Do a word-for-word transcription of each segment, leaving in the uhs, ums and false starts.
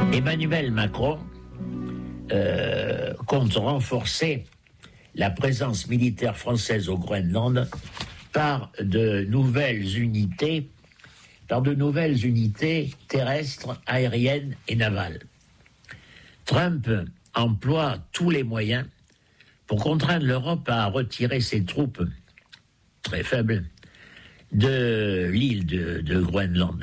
Emmanuel Macron euh, compte renforcer la présence militaire française au Groenland par de nouvelles unités, par de nouvelles unités terrestres, aériennes et navales. Trump emploie tous les moyens pour contraindre l'Europe à retirer ses troupes très faibles de l'île de, de Groenland.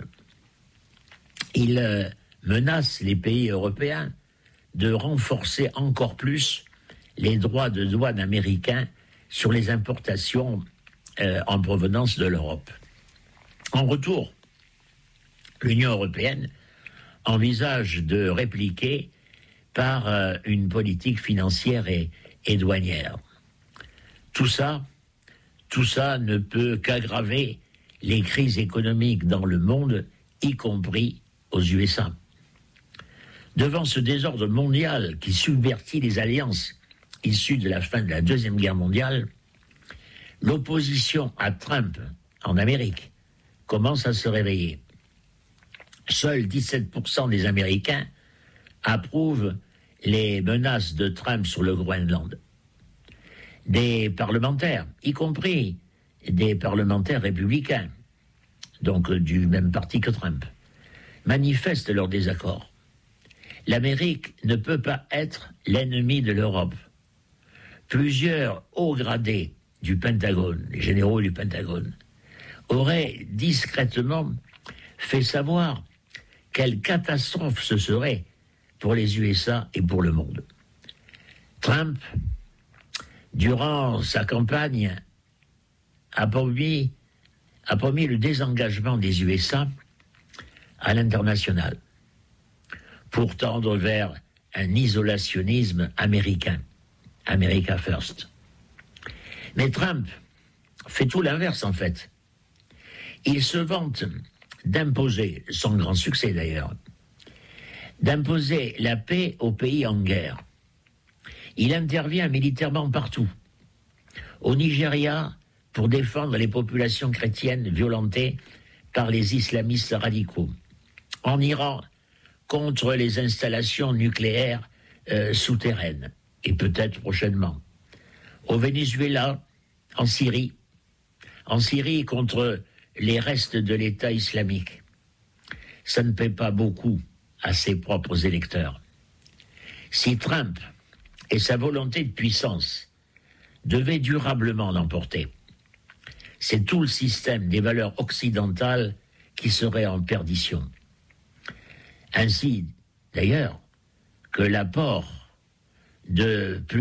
Il euh, menace les pays européens de renforcer encore plus les droits de douane américains sur les importations euh, en provenance de l'Europe. En retour, l'Union européenne envisage de répliquer par euh, une politique financière et, et douanière. Tout ça, tout ça ne peut qu'aggraver les crises économiques dans le monde, y compris aux U S A. Devant ce désordre mondial qui subvertit les alliances issues de la fin de la Deuxième Guerre mondiale, l'opposition à Trump en Amérique commence à se réveiller. Seuls dix-sept pour cent des Américains approuvent les menaces de Trump sur le Groenland. Des parlementaires, y compris des parlementaires républicains, donc du même parti que Trump, manifestent leur désaccord. L'Amérique ne peut pas être l'ennemi de l'Europe. Plusieurs hauts gradés du Pentagone, les généraux du Pentagone, auraient discrètement fait savoir quelle catastrophe ce serait pour les U S A et pour le monde. Trump, durant sa campagne, a promis, a promis le désengagement des U S A à l'international pour tendre vers un isolationnisme américain, America First. Mais Trump fait tout l'inverse en fait. Il se vante d'imposer, sans grand succès d'ailleurs, d'imposer la paix aux pays en guerre. Il intervient militairement partout. Au Nigeria, pour défendre les populations chrétiennes violentées par les islamistes radicaux. En Iran, contre les installations nucléaires euh, souterraines, et peut-être prochainement. Au Venezuela, en Syrie, en Syrie contre les restes de l'État islamique. Ça ne paie pas beaucoup à ses propres électeurs. Si Trump et sa volonté de puissance devaient durablement l'emporter, c'est tout le système des valeurs occidentales qui serait en perdition. Ainsi, d'ailleurs, que l'apport de